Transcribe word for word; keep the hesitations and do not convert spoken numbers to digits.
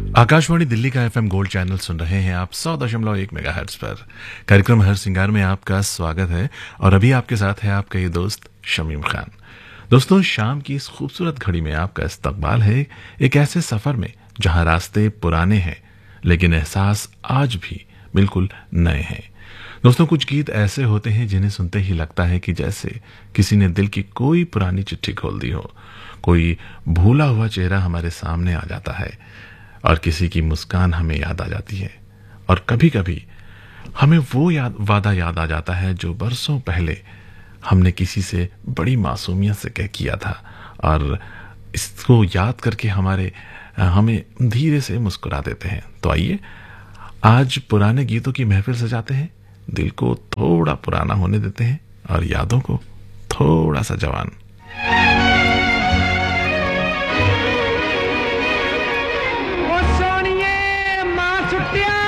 आकाशवाणी दिल्ली का FM gold channel सुन रहे हैं आप सौ दशमलव एक मेगाहर्ट्ज पर। कार्यक्रम हर सिंगार में आपका स्वागत है और अभी आपके साथ है आपका ये दोस्त शमीम खान। दोस्तों, शाम की इस खूबसूरत घड़ी में आपका इस्तकबाल है एक ऐसे सफर में जहां रास्ते पुराने हैं लेकिन एहसास आज भी बिल्कुल नए हैं। दोस्तों, कुछ गीत ऐसे होते हैं जिन्हें सुनते ही लगता है कि जैसे किसी ने दिल की कोई पुरानी चिट्ठी खोल दी हो। कोई भूला हुआ चेहरा हमारे सामने आ जाता है और किसी की मुस्कान हमें याद आ जाती है। और कभी कभी हमें वो याद वादा याद आ जाता है जो बरसों पहले हमने किसी से बड़ी मासूमियत से कह किया था, और इसको याद करके हमारे हमें धीरे से मुस्कुरा देते हैं। तो आइए आज पुराने गीतों की महफिल सजाते हैं, दिल को थोड़ा पुराना होने देते हैं और यादों को थोड़ा सा जवान।